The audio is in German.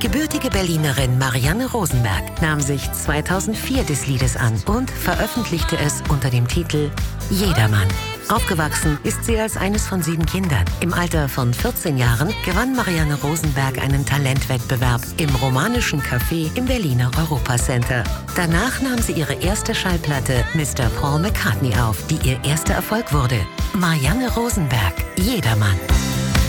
gebürtige Berlinerin Marianne Rosenberg nahm sich 2004 des Liedes an und veröffentlichte es unter dem Titel Jedermann. Aufgewachsen ist sie als eines von 7 Kindern. Im Alter von 14 Jahren gewann Marianne Rosenberg einen Talentwettbewerb im romanischen Café im Berliner Europacenter. Danach nahm sie ihre erste Schallplatte Mr. Paul McCartney auf, die ihr erster Erfolg wurde. Marianne Rosenberg, Jedermann.